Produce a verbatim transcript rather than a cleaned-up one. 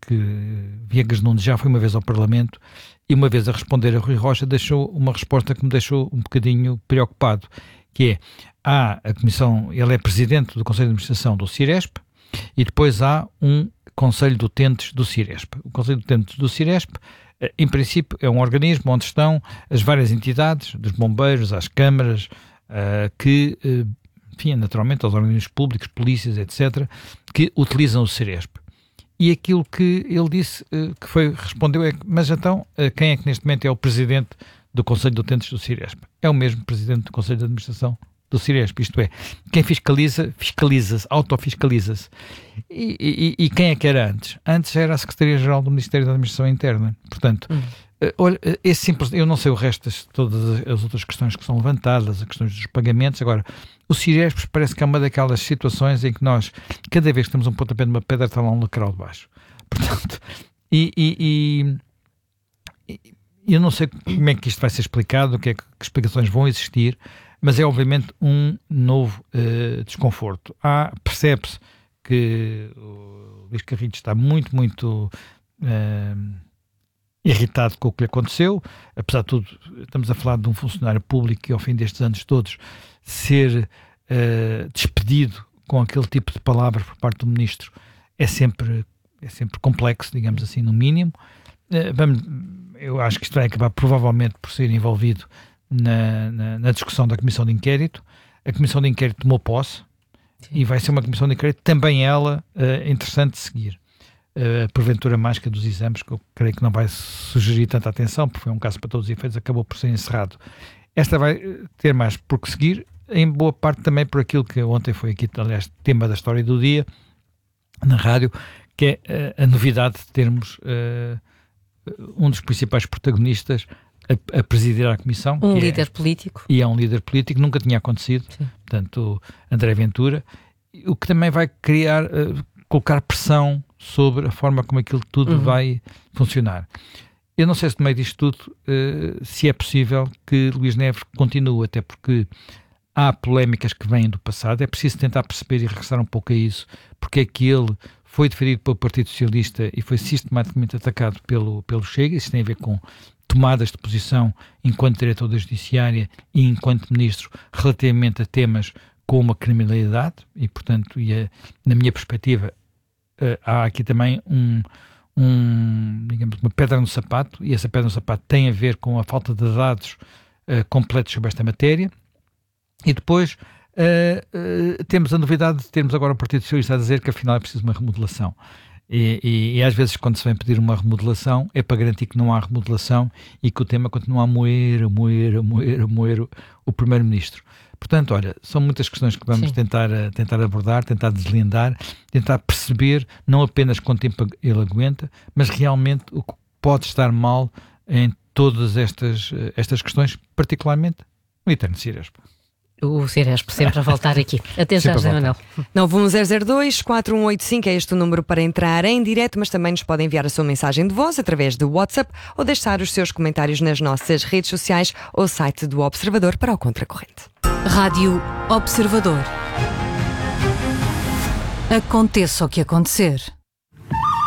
que Viegas Nunes já foi uma vez ao Parlamento e uma vez a responder a Rui Rocha deixou uma resposta que me deixou um bocadinho preocupado, que é, há a comissão, ele é presidente do Conselho de Administração do Ciresp e depois há um Conselho de Utentes do Ciresp. O Conselho de Utentes do Ciresp, em princípio, é um organismo onde estão as várias entidades, dos bombeiros às câmaras, uh, que, uh, enfim, naturalmente, aos organismos públicos, polícias, etcétera, que utilizam o Ciresp. E aquilo que ele disse, uh, que foi, respondeu é, mas então, uh, quem é que neste momento é o presidente do Conselho de Utentes do Ciresp? É o mesmo presidente do Conselho de Administração do Ciresp, isto é, quem fiscaliza, fiscaliza-se, autofiscaliza-se. E, e, e quem é que era antes? Antes era a Secretaria-Geral do Ministério da Administração Interna. Portanto, hum. uh, olha, esse simples, eu não sei o resto das, todas as outras questões que são levantadas, as questões dos pagamentos. Agora, o Ciresp parece que é uma daquelas situações em que nós, cada vez que temos um pontapé de uma pedra, está lá um lacral de baixo. Portanto, e, e, e, e eu não sei como é que isto vai ser explicado, o que é que, que explicações vão existir, mas é obviamente um novo uh, desconforto. Há, percebe-se que o Luís Carrilho está muito, muito uh, irritado com o que lhe aconteceu. Apesar de tudo, estamos a falar de um funcionário público que ao fim destes anos todos ser uh, despedido com aquele tipo de palavras por parte do ministro é sempre, é sempre complexo, digamos assim, no mínimo. Uh, vamos, eu acho que isto vai acabar provavelmente por ser envolvido Na, na, na discussão da Comissão de Inquérito. A Comissão de Inquérito tomou posse. Sim. E vai ser uma Comissão de Inquérito também ela uh, interessante de seguir. Uh, a porventura mágica dos exames, que eu creio que não vai sugerir tanta atenção, porque foi um caso para todos os efeitos, acabou por ser encerrado. Esta vai ter mais por que seguir, em boa parte também por aquilo que ontem foi aqui, aliás, tema da história do dia, na rádio, que é uh, a novidade de termos uh, um dos principais protagonistas A, a presidir a Comissão. Um líder é, político. E é um líder político, nunca tinha acontecido. Sim. Portanto, André Ventura, o que também vai criar, uh, colocar pressão sobre a forma como aquilo tudo uhum. vai funcionar. Eu não sei se no meio disto tudo, uh, se é possível que Luís Neves continue, até porque há polémicas que vêm do passado, é preciso tentar perceber e regressar um pouco a isso, porque é que ele foi deferido pelo Partido Socialista e foi sistematicamente atacado pelo, pelo Chega. Isso tem a ver com tomadas de posição enquanto diretor da Judiciária e enquanto ministro relativamente a temas como a criminalidade e, portanto, e a, na minha perspectiva, uh, há aqui também um, um, digamos, uma pedra no sapato, e essa pedra no sapato tem a ver com a falta de dados uh, completos sobre esta matéria. E depois uh, uh, temos a novidade de termos agora o Partido Socialista a dizer que afinal é preciso uma remodelação. E, e, e às vezes quando se vem pedir uma remodelação é para garantir que não há remodelação e que o tema continua a moer, a moer, a moer, a moer o, o Primeiro-Ministro. Portanto, olha, são muitas questões que vamos tentar, tentar abordar, tentar deslindar, tentar perceber não apenas quanto tempo ele aguenta, mas realmente o que pode estar mal em todas estas, estas questões, particularmente no eterno Ciresp. O Ciresp sempre a voltar aqui. Até já, José Manuel. nove um zero zero dois quatro um oito cinco é este o número para entrar em direto, mas também nos podem enviar a sua mensagem de voz através do WhatsApp ou deixar os seus comentários nas nossas redes sociais ou site do Observador para o Contracorrente. Rádio Observador. Aconteça o que acontecer.